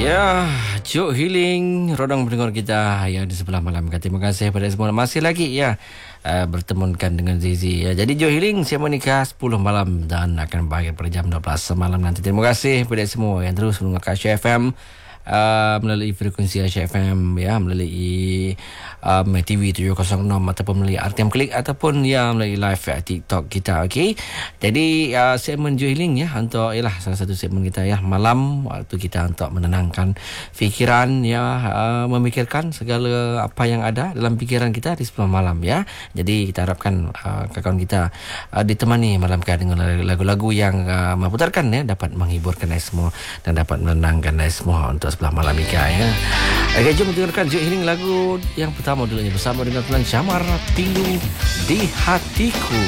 Ya, Jok Healing, rodang pendengar kita yang di sebelah malam. Terima kasih pada semua. Masih lagi ya bertemukan dengan Zizi. Ya. Jadi Jok Healing siap menikah 10 malam dan akan berakhir pada jam 12 malam nanti. Terima kasih pada semua yang terus mendengarkan Syah FM. Melalui frekuensi Syah FM ya, melalui TV 706 ataupun melalui RTM Klik ataupun ya melalui live TikTok kita. Okey. Jadi segmen Jok Healing ya, untuk ialah salah satu segmen kita ya, malam waktu kita untuk menenangkan fikiran ya, memikirkan segala apa yang ada dalam fikiran kita di sebelum malam ya. Jadi kita harapkan kawan kita ditemani malam kali dengan lagu-lagu yang memutarkan ya, dapat menghiburkan anda semua dan dapat menenangkan anda semua untuk sebelah malam Ika ya. Okey, jom dengarkan Jok Healing lagu yang pertama dulunya bersama dengan Tuan Syamar, Pilu di Hatiku.